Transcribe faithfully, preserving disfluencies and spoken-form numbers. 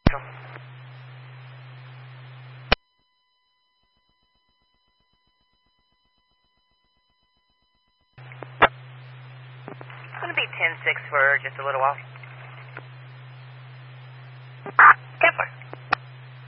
It's going to be ten six for just a little while.